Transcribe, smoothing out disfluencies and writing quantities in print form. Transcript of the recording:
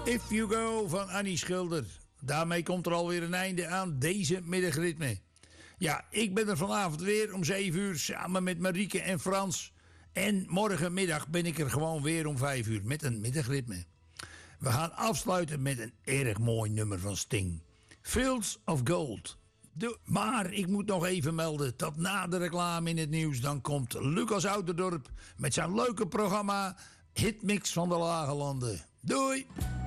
If You Go van Annie Schilder. Daarmee komt er alweer een einde aan deze middagritme. Ja, ik ben er vanavond weer om 7 uur samen met Marieke en Frans. En morgenmiddag ben ik er gewoon weer om 5 uur met een middagritme. We gaan afsluiten met een erg mooi nummer van Sting. Fields of Gold. Maar ik moet nog even melden dat na de reclame in het nieuws... dan komt Lucas Ouderdorp met zijn leuke programma Hitmix van de Lage Landen. Doei!